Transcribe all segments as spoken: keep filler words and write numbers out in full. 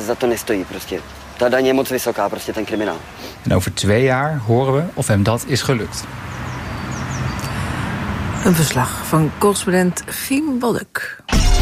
za to nestojí prostě. Ta daň je moc vysoká, prostě ten kriminál. En over twee jaar horen we of hem dat is gelukt. Een verslag van correspondent Giem Bolduk.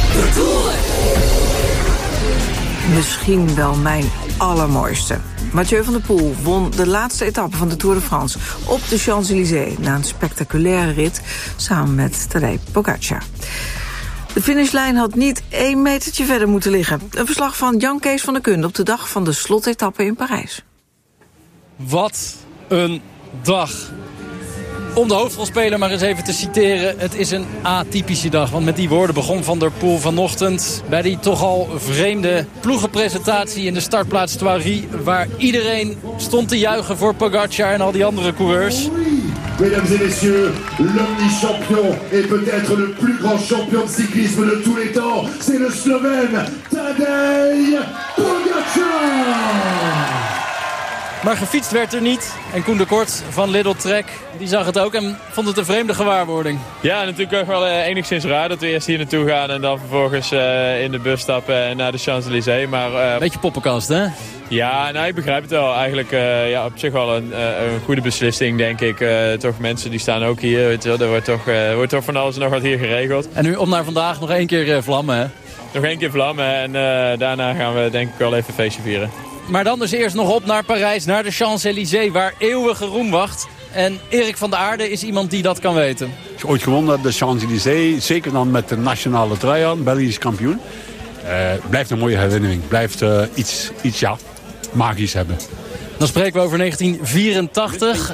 Misschien wel mijn allermooiste. Mathieu van der Poel won de laatste etappe van de Tour de France op de Champs-Élysées na een spectaculaire rit samen met Tadej Pogačar. De finishlijn had niet één metertje verder moeten liggen. Een verslag van Jan Kees van der Kunde op de dag van de slotetappe in Parijs. Wat een dag. Om de hoofdrolspeler maar eens even te citeren. Het is een atypische dag. Want met die woorden begon Van der Poel vanochtend bij die toch al vreemde ploegenpresentatie in de startplaats Thoiry. Waar iedereen stond te juichen voor Pogačar en al die andere coureurs. Mesdames et messieurs, l'omni-champion et peut-être le plus grand champion de cyclisme de tous les temps, c'est le Slovène Tadej Pogačar! Maar gefietst werd er niet. En Koen de Kort van Lidl Trek, die zag het ook en vond het een vreemde gewaarwording. Ja, natuurlijk ook wel uh, enigszins raar dat we eerst hier naartoe gaan en dan vervolgens uh, in de bus stappen en naar de Champs-Élysées. Maar, uh, Beetje poppenkast, hè? Ja, nou, ik begrijp het wel. Eigenlijk uh, ja, op zich wel een, uh, een goede beslissing, denk ik. Uh, toch mensen die staan ook hier. Weet je wel, er wordt toch, uh, wordt toch van alles en nog wat hier geregeld. En nu om naar vandaag nog één keer uh, vlammen, hè? Nog één keer vlammen en uh, daarna gaan we denk ik wel even een feestje vieren. Maar dan dus eerst nog op naar Parijs, naar de Champs-Élysées, waar eeuwige roem wacht. En Erik van der Aarde is iemand die dat kan weten. Als je ooit gewonnen hebt, de Champs-Élysées, zeker dan met de nationale trui aan, Belgisch kampioen. Uh, blijft een mooie herinnering. Blijft uh, iets, iets, ja, magisch hebben. Dan spreken we over negentien vierentachtig.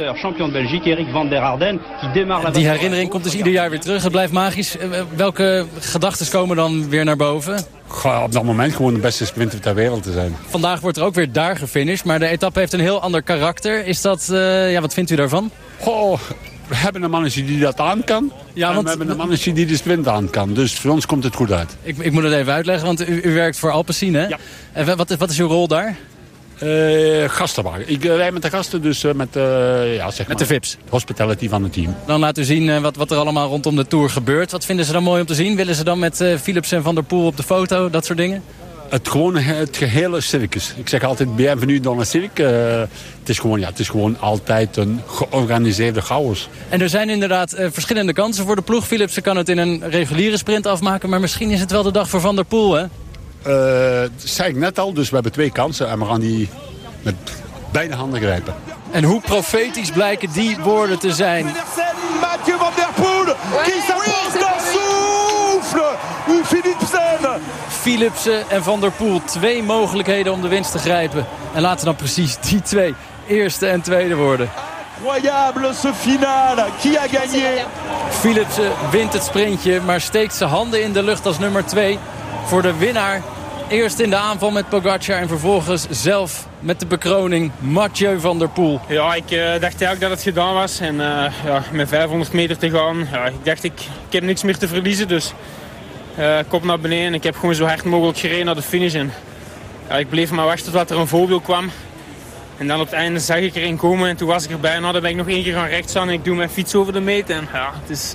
Die herinnering komt dus ieder jaar weer terug. Het blijft magisch. Welke gedachten komen dan weer naar boven? Ga op dat moment gewoon de beste sprinter ter wereld te zijn. Vandaag wordt er ook weer daar gefinished, maar de etappe heeft een heel ander karakter. Is dat, uh, ja, wat vindt u daarvan? Goh, we hebben een mannetje die dat aan kan. Ja, en want we hebben een mannetje die de sprint aan kan. Dus voor ons komt het goed uit. Ik, ik moet het even uitleggen, want u, u werkt voor Alpecin, hè? Ja. En wat, wat is uw rol daar? Uh, gastenwagen. Ik uh, rijd met de gasten, dus uh, met, uh, ja, zeg met maar, de V I Ps. Hospitality van het team. Dan laat u zien uh, wat, wat er allemaal rondom de Tour gebeurt. Wat vinden ze dan mooi om te zien? Willen ze dan met uh, Philips en Van der Poel op de foto? Dat soort dingen? Het, gewone, het gehele circus. Ik zeg altijd bienvenue dans le cirque. Uh, het, is gewoon, ja, het is gewoon altijd een georganiseerde chaos. En er zijn inderdaad uh, verschillende kansen voor de ploeg. Philipsen kan het in een reguliere sprint afmaken. Maar misschien is het wel de dag voor Van der Poel, hè? Uh, dat zei ik net al, dus we hebben twee kansen en we gaan die met beide handen grijpen. En hoe profetisch blijken die woorden te zijn. Mathieu van der Poel, qui s'apporte d'un souffle, ou Philipsen. Philipsen en Van der Poel, twee mogelijkheden om de winst te grijpen. En laten dan precies die twee eerste en tweede worden. Incroyable ce finale, qui a gagné? Philipsen wint het sprintje, maar steekt zijn handen in de lucht als nummer twee voor de winnaar. Eerst in de aanval met Pogačar en vervolgens zelf met de bekroning Mathieu van der Poel. Ja, ik uh, dacht eigenlijk dat het gedaan was. En uh, ja, met vijfhonderd meter te gaan, ja, ik dacht ik, ik heb niks meer te verliezen. Dus uh, kop naar beneden. Ik heb gewoon zo hard mogelijk gereden naar de finish. En, ja, ik bleef maar wachten tot er een voorbeeld kwam. En dan op het einde zag ik erin komen en toen was ik er bijna. Dan ben ik nog één keer gaan rechts aan en ik doe mijn fiets over de meet. En ja, het is...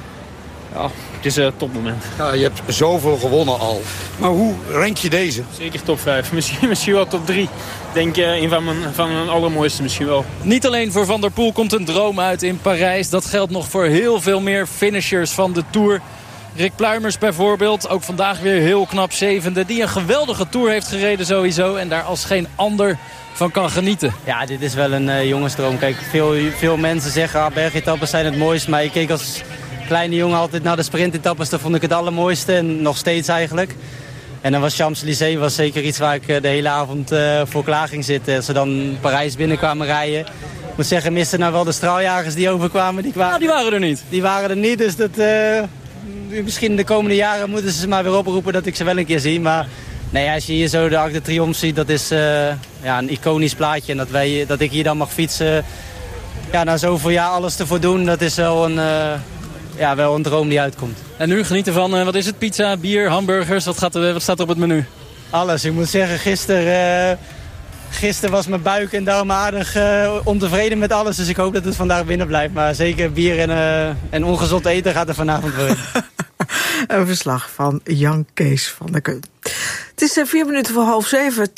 Ja, het is een topmoment. Ja, je hebt zoveel gewonnen al. Maar hoe rank je deze? Zeker top vijf. Misschien, misschien wel top drie. Ik denk uh, een van mijn, van mijn allermooiste misschien wel. Niet alleen voor Van der Poel komt een droom uit in Parijs. Dat geldt nog voor heel veel meer finishers van de Tour. Rick Pluimers bijvoorbeeld, ook vandaag weer heel knap zevende. Die een geweldige Tour heeft gereden sowieso. En daar als geen ander van kan genieten. Ja, dit is wel een uh, jongensdroom. Kijk, veel, veel mensen zeggen ah, bergetappes zijn het mooist. Maar ik keek als kleine jongen altijd naar de sprintetappes. Dat vond ik het allermooiste en nog steeds eigenlijk. En dan was Champs-Élysées was zeker iets waar ik de hele avond uh, voor klaar ging zitten. Als ze dan Parijs binnenkwamen rijden. Ik moet zeggen, miste nou wel de straaljagers die overkwamen. Die, kwamen, ja, die waren er niet. Die waren er niet, dus dat, uh, misschien de komende jaren moeten ze maar weer oproepen dat ik ze wel een keer zie. Maar nee, als je hier zo de Arc de Triomphe ziet, dat is uh, ja, een iconisch plaatje. En dat, wij, dat ik hier dan mag fietsen, ja, na zoveel jaar alles ervoor doen, dat is wel een... Uh, Ja, wel een droom die uitkomt. En nu genieten van, uh, wat is het, pizza, bier, hamburgers, wat, gaat er, wat staat er op het menu? Alles. Ik moet zeggen, gisteren uh, gister was mijn buik en darm aardig uh, ontevreden met alles. Dus ik hoop dat het vandaag binnen blijft. Maar zeker bier en, uh, en ongezond eten gaat er vanavond wel in. Een verslag van Jan Kees van der Kun. Het is uh, vier minuten voor half zeven.